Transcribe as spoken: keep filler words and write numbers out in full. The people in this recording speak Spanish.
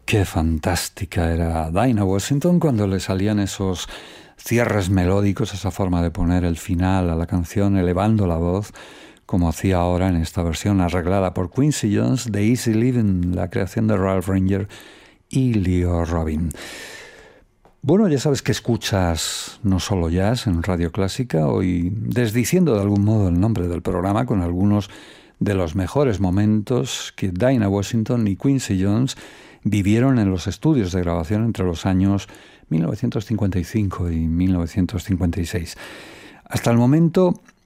Qué fantástica era Dinah Washington cuando le salían esos cierres melódicos, esa forma de poner el final a la canción elevando la voz, como hacía ahora en esta versión arreglada por Quincy Jones de Easy Living, la creación de Ralph Ranger y Leo Robin. Bueno, ya sabes que escuchas no solo jazz en Radio Clásica, hoy desdiciendo de algún modo el nombre del programa con algunos de los mejores momentos que Dinah Washington y Quincy Jones vivieron en los estudios de grabación entre los años mil novecientos cincuenta y cinco y mil novecientos cincuenta y seis. Hasta el momento